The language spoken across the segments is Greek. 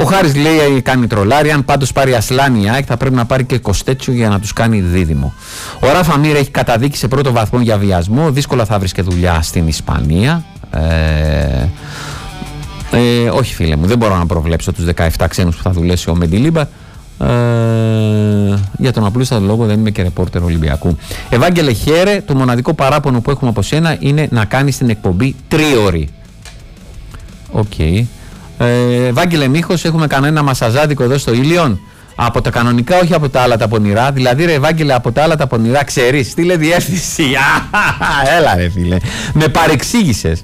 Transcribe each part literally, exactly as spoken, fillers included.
Χάρης λέει κάνει τρολάρι. Αν πάντως πάρει Ασλάνη η ΑΕΚ θα πρέπει να πάρει και Κοστέτσιο για να τους κάνει δίδυμο. Ο Ράφα Μίρ έχει καταδίκη σε πρώτο βαθμό για βιασμό. Δύσκολα θα βρει και δουλειά στην Ισπανία. Ε, ε, όχι φίλε μου, δεν μπορώ να προβλέψω τους δεκαεπτά ξένους που θα δουλέσει ο Μεντιλίμπα. Ε, για τον απλούστατο λόγο δεν είμαι και ρεπόρτερ Ολυμπιακού. Ευάγγελε χαίρε, το μοναδικό παράπονο που έχουμε από σένα είναι να κάνεις την εκπομπή τρίωρη. Οκ. Okay. Ε, Ευάγγελε Μίχος, έχουμε κανένα μασαζάδικο εδώ στο Ήλιον? Από τα κανονικά, όχι από τα άλλα τα πονηρά. Δηλαδή, ρε Ευάγγελε, από τα άλλα τα πονηρά ξέρεις. Στείλε διεύθυνση. Έλα, ρε φίλε. Με παρεξήγησες.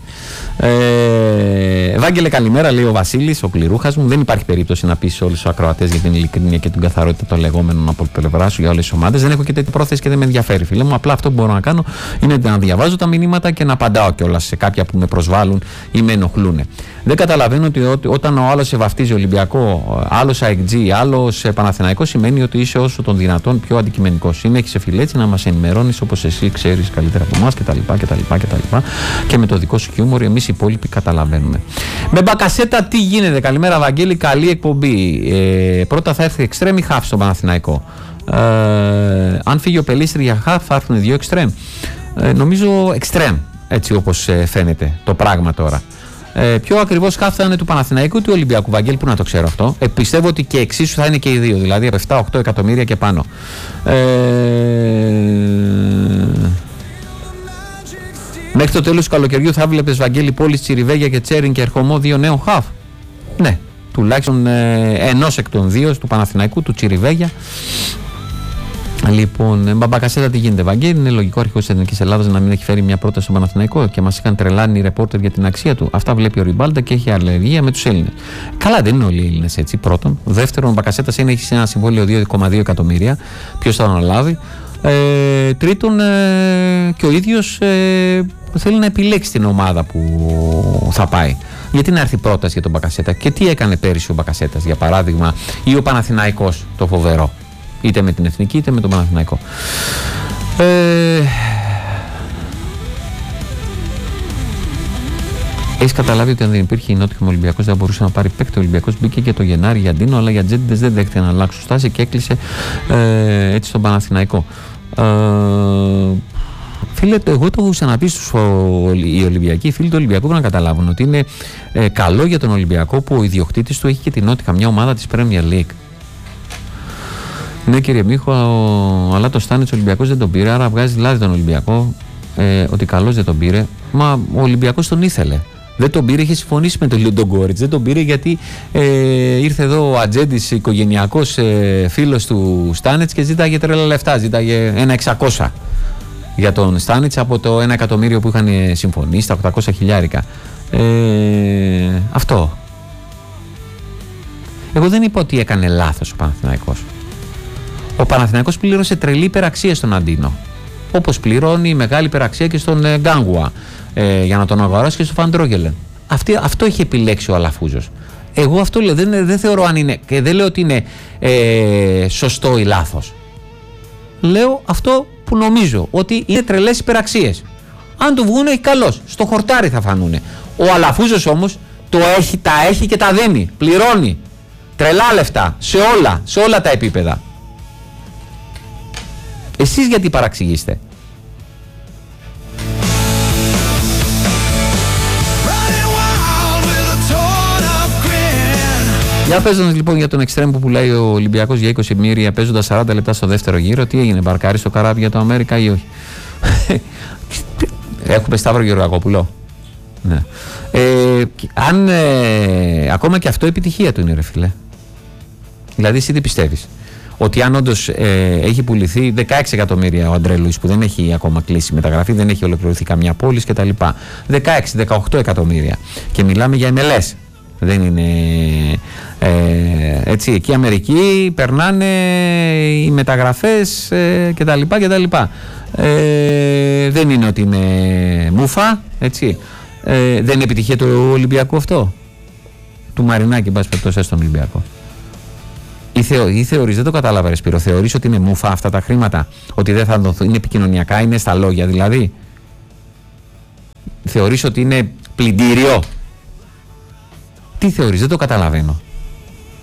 Ε, Ευάγγελε, καλημέρα, λέει ο Βασίλης, ο κληρούχας μου. Δεν υπάρχει περίπτωση να πεις σε όλους τους ακροατές για την ειλικρίνεια και την καθαρότητα των λεγόμενων από την πλευρά σου για όλες τις ομάδες. Δεν έχω και τέτοια πρόθεση και δεν με ενδιαφέρει, φίλε μου. Απλά αυτό που μπορώ να κάνω είναι να διαβάζω τα μηνύματα και να απαντάω κιόλας σε κάποια που με προσβάλλουν ή με ενοχλούν. Δεν καταλαβαίνω ότι όταν ο άλλος σε βαφτίζει Ολυμπιακό, άλλος ΑΕΚΤΖΙ, άλλος Παναθηναϊκό, σημαίνει ότι είσαι όσο τον δυνατόν πιο αντικειμενικός. Συνέχισε φίλε έτσι να μας ενημερώνεις όπως εσύ ξέρεις καλύτερα από εμάς κτλ. κτλ, κτλ. Και με το δικό σου χιούμορ, εμείς οι υπόλοιποι καταλαβαίνουμε. Με Μπακασέτα τι γίνεται? Καλημέρα, Βαγγέλη, καλή εκπομπή. Ε, πρώτα θα έρθει εξτρέμ ή χαφ στον Παναθηναϊκό. Ε, αν φύγει ο Πελίστρη για χαφ, θα έρθουν δύο εξτρέμ. Ε, νομίζω εξτρέμ, έτσι όπως ε, φαίνεται το πράγμα τώρα. Ε, πιο ακριβώς χαφ θα είναι του Παναθηναϊκού ή του Ολυμπιακού, Βαγγέλη, που να το ξέρω αυτό. Ε, πιστεύω ότι και εξίσου θα είναι και οι δύο, δηλαδή από επτά οκτώ εκατομμύρια και πάνω. Ε, μέχρι το τέλος του καλοκαιριού θα βλέπεις, Βαγγέλη, Πόλης, Τσιριβέγια και Τσέριν και Ερχομό δύο νέο χαφ. Ναι, τουλάχιστον ε, ενός εκ των δύο, του Παναθηναϊκού, του Τσιριβέγια. Λοιπόν, Μπαμπακασέτα τι γίνεται, Βαγγέλη? Είναι λογικό αρχηγός της Εθνικής Ελλάδας να μην έχει φέρει μια πρόταση στον Παναθηναϊκό και μας είχαν τρελάνει οι ρεπόρτερ για την αξία του? Αυτά βλέπει ο Ριμπάλντα και έχει αλλεργία με τους Έλληνες. Καλά, δεν είναι όλοι οι Έλληνες έτσι. Πρώτον. Δεύτερον, ο Μπακασέτας είναι, έχει ένα συμβόλαιο δύο κόμμα δύο εκατομμύρια. Ποιος θα τον αναλάβει? Ε, τρίτον, ε, και ο ίδιος ε, θέλει να επιλέξει την ομάδα που θα πάει. Γιατί να έρθει πρόταση για τον Μπακασέτα? Και τι έκανε πέρυσι ο Μπακασέτας, για παράδειγμα, ή ο Παναθηναϊκός, το φοβερό? Είτε με την Εθνική είτε με τον Παναθηναϊκό. Ε, Έχεις καταλάβει ότι αν δεν υπήρχε η Νότιχαμ, ο Ολυμπιακός δεν μπορούσε να πάρει παίκτη? Ο Ολυμπιακός μπήκε και το Γενάρη για Ντίνο, αλλά για Τζέντιδες δεν δέχτηκε να αλλάξουν στάση και έκλεισε ε, έτσι στον Παναθηναϊκό. Ε, φίλε, εγώ το έχω ξαναπεί στους οι Ολυμπιακοί φίλοι του Ολυμπιακού πρέπει να καταλάβουν ότι είναι ε, καλό για τον Ολυμπιακό που ο ιδιοκτήτης του έχει και την Νότιχαμ, μια ομάδα της Premier League. Ναι, κύριε Μίχο, αλλά το Στάνιτς ο Ολυμπιακός δεν τον πήρε, άρα βγάζει λάδι τον Ολυμπιακό ε, ότι καλός δεν τον πήρε. Μα ο Ολυμπιακός τον ήθελε. Δεν τον πήρε, είχε συμφωνήσει με τον Λιοντογκόριτς. Δεν τον πήρε γιατί ε, ήρθε εδώ ο ατζέντης οικογενειακός ε, φίλος του Στάνιτς και ζήταγε τρέλα λεφτά. Ζήταγε ένα εξακόσια για τον Στάνιτς από το ένα εκατομμύριο που είχαν συμφωνήσει, τα οκτακόσια χιλιάρικα. Ε, αυτό. Εγώ δεν είπα ότι έκανε λάθος ο Παναθηναϊκός. Ο Παναθηναϊκός πλήρωσε τρελή υπεραξία στον Αντίνο. Όπως πληρώνει μεγάλη υπεραξία και στον ε, Γκάνγκουα ε, για να τον αγοράσει και στον Φαντρόγελεν. Αυτό είχε επιλέξει ο Αλαφούζος. Εγώ αυτό λέω. Δεν, δεν θεωρώ αν είναι. Και δεν λέω ότι είναι ε, σωστό ή λάθος. Λέω αυτό που νομίζω. Ότι είναι τρελές υπεραξίες. Αν του βγούνε, καλώς. Στο χορτάρι θα φανούνε. Ο Αλαφούζος όμως το έχει, τα έχει και τα δίνει. Πληρώνει. Τρελά λεφτά. Σε όλα. Σε όλα τα επίπεδα. Εσείς γιατί παραξηγείστε? Για παίζοντας λοιπόν για τον εξτρέμ που πουλάει ο Ολυμπιακός για είκοσι εκατομμύρια παίζοντας σαράντα λεπτά στο δεύτερο γύρο, τι έγινε, μπαρκάρι στο καράβι για το Αμέρικα ή όχι? Έχουμε Σταύρο Γεωργακόπουλο. Ναι. Ε, αν ε, ακόμα και αυτό επιτυχία του είναι, ρε φίλε. Δηλαδή εσύ τι πιστεύεις? Ότι αν όντως ε, έχει πουληθεί δεκαέξι εκατομμύρια ο Αντρέ Λουίς που δεν έχει ακόμα κλείσει μεταγραφή, δεν έχει ολοκληρωθεί καμιά πόλη κτλ. δεκαέξι με δεκαοκτώ εκατομμύρια. Και μιλάμε για εμ ελ ες. Δεν είναι ε, έτσι. Εκεί Αμερική περνάνε οι μεταγραφές ε, κτλ. κτλ. Ε, δεν είναι ότι είναι μούφα. Έτσι. Ε, δεν είναι επιτυχία του Ολυμπιακού αυτό. Του Μαρινάκη, εν πάση περιπτώσει, στον Ολυμπιακό. Ή, θεω, ή θεωρείς, δεν το κατάλαβα ρε Σπύρο, θεωρείς ότι είναι μούφα αυτά τα χρήματα? Ότι δεν θα δοθούν, είναι επικοινωνιακά, είναι στα λόγια δηλαδή? Θεωρείς ότι είναι πλυντήριο? Τι θεωρείς, δεν το καταλαβαίνω.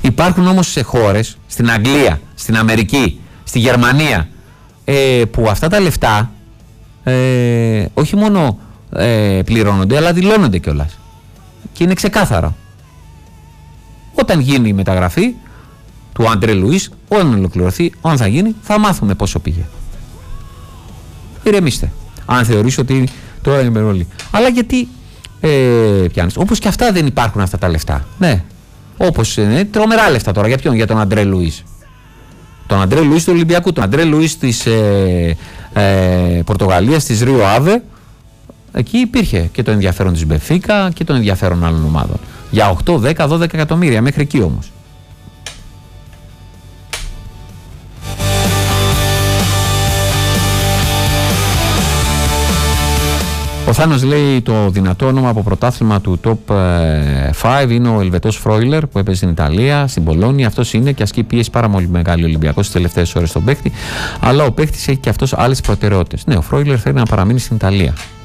Υπάρχουν όμως σε χώρες, στην Αγγλία, στην Αμερική, στη Γερμανία, ε, που αυτά τα λεφτά ε, όχι μόνο ε, πληρώνονται, αλλά δηλώνονται κιόλας. Και είναι ξεκάθαρο. Όταν γίνει η μεταγραφή του Αντρέ Λουίς, όταν ολοκληρωθεί, όταν θα γίνει, θα μάθουμε πόσο πήγε. Ηρεμήστε. Αν θεωρείς ότι τώρα είναι όλοι. Αλλά γιατί ε, πιάνεις. Όπως και αυτά δεν υπάρχουν αυτά τα λεφτά. Ναι. Όπως είναι τρομερά λεφτά τώρα. Για ποιον? Για τον Αντρέ Λουίς. Τον Αντρέ Λουίς του Ολυμπιακού. Τον Αντρέ Λουίς της ε, ε, Πορτογαλίας, της Ρίο Αβε. Εκεί υπήρχε και το ενδιαφέρον της Μπενφίκα και το ενδιαφέρον άλλων ομάδων. Για οκτώ, δέκα, δώδεκα εκατομμύρια. Μέχρι εκεί όμως. Ο Θάνος λέει το δυνατό όνομα από πρωτάθλημα του top πέντε είναι ο Ελβετός Φρόιλερ που έπαιζε στην Ιταλία, στην Πολόνια. Αυτός είναι και ασκεί πίεση πάρα πολύ μεγάλη Ολυμπιακός στις τελευταίες ώρες στον παίκτη. Αλλά ο παίκτης έχει και αυτός άλλες προτεραιότητες. Ναι, ο Φρόιλερ θέλει να παραμείνει στην Ιταλία.